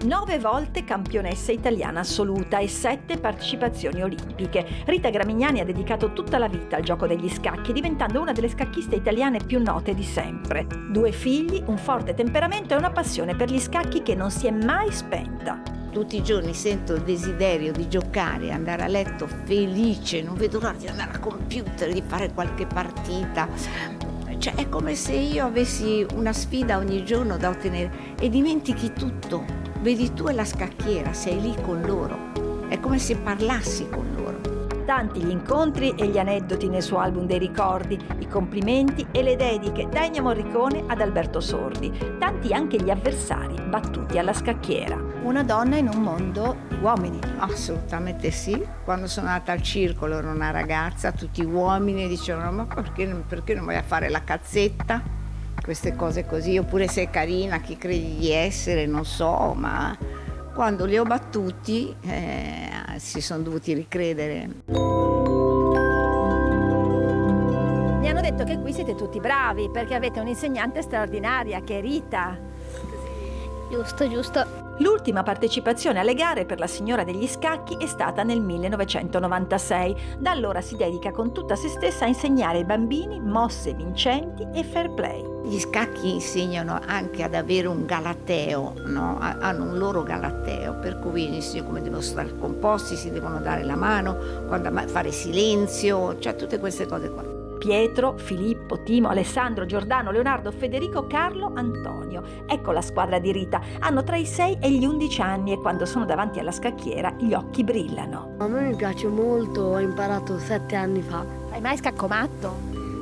9 volte campionessa italiana assoluta e 7 partecipazioni olimpiche. Rita Gramignani ha dedicato tutta la vita al gioco degli scacchi, diventando una delle scacchiste italiane più note di sempre. 2 figli, un forte temperamento e una passione per gli scacchi che non si è mai spenta. Tutti i giorni sento il desiderio di giocare, andare a letto felice, non vedo l'ora di andare al computer, di fare qualche partita. Cioè è come se io avessi una sfida ogni giorno da ottenere e dimentichi tutto. Vedi tu e la scacchiera, sei lì con loro. È come se parlassi con loro. Tanti gli incontri e gli aneddoti nel suo album dei ricordi, i complimenti e le dediche da Ennio Morricone ad Alberto Sordi. Tanti anche gli avversari battuti alla scacchiera. Una donna in un mondo di uomini. Assolutamente sì. Quando sono andata al circolo ero una ragazza, tutti uomini dicevano ma perché non vai a fare la cazzetta? Queste cose così, oppure sei carina, chi credi di essere, non so, ma quando li ho battuti si sono dovuti ricredere. Mi hanno detto che qui siete tutti bravi perché avete un'insegnante straordinaria che è Rita. Giusto. L'ultima partecipazione alle gare per la signora degli scacchi è stata nel 1996. Da allora si dedica con tutta se stessa a insegnare ai bambini mosse vincenti e fair play. Gli scacchi insegnano anche ad avere un galateo, no? Hanno un loro galateo, per cui insegnano come devono stare composti, si devono dare la mano, quando fare silenzio, cioè tutte queste cose qua. Pietro, Filippo, Timo, Alessandro, Giordano, Leonardo, Federico, Carlo, Antonio. Ecco la squadra di Rita. Hanno tra i 6 e gli 11 anni e quando sono davanti alla scacchiera gli occhi brillano. A me mi piace molto, ho imparato 7 anni fa. Hai mai scaccomatto?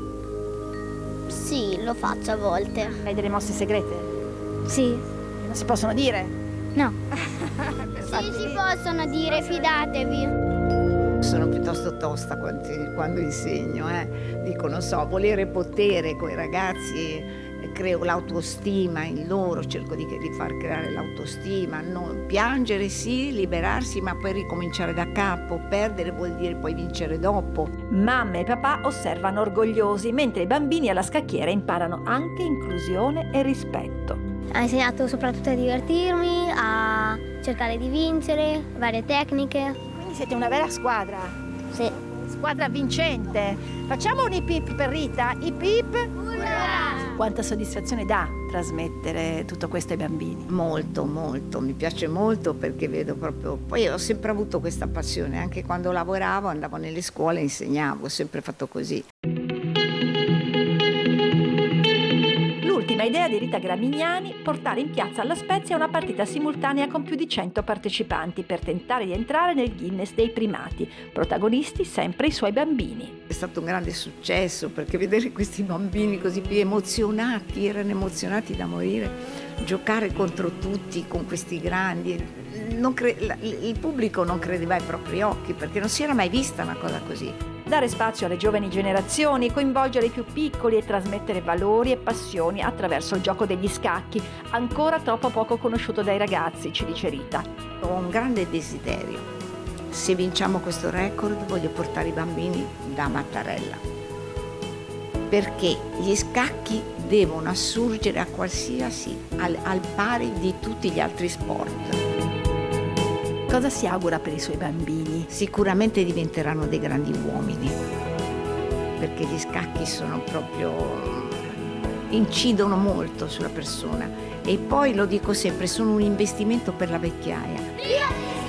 Sì, lo faccio a volte. Hai delle mosse segrete? Sì. Che non si possono dire? No. Sì, si possono dire, fidatevi. Sono piuttosto tosta quando insegno, dico non so, volere potere con i ragazzi, creo l'autostima in loro, cerco di far creare l'autostima, non piangere sì, liberarsi, ma poi ricominciare da capo, perdere vuol dire poi vincere dopo. Mamma e papà osservano orgogliosi, mentre i bambini alla scacchiera imparano anche inclusione e rispetto. Ha insegnato soprattutto a divertirmi, a cercare di vincere, varie tecniche. Quindi siete una vera squadra. Sì. Squadra vincente. Facciamo un hip hip per Rita. Hip hip. Urrà! Quanta soddisfazione dà trasmettere tutto questo ai bambini? Molto, mi piace molto perché vedo proprio, poi ho sempre avuto questa passione, anche quando lavoravo andavo nelle scuole e insegnavo, ho sempre fatto così. L'ultima idea di Rita Gramignani, portare in piazza alla Spezia una partita simultanea con più di 100 partecipanti per tentare di entrare nel Guinness dei primati, protagonisti sempre i suoi bambini. È stato un grande successo perché vedere questi bambini così emozionati, erano emozionati da morire, giocare contro tutti con questi grandi, il pubblico non credeva ai propri occhi perché non si era mai vista una cosa così. Dare spazio alle giovani generazioni, coinvolgere i più piccoli e trasmettere valori e passioni attraverso il gioco degli scacchi, ancora troppo poco conosciuto dai ragazzi, ci dice Rita. Ho un grande desiderio. Se vinciamo questo record voglio portare i bambini da Mattarella. Perché gli scacchi devono assurgere a qualsiasi, al pari di tutti gli altri sport. Cosa si augura per i suoi bambini? Sicuramente diventeranno dei grandi uomini, perché gli scacchi sono proprio, incidono molto sulla persona e poi lo dico sempre, sono un investimento per la vecchiaia.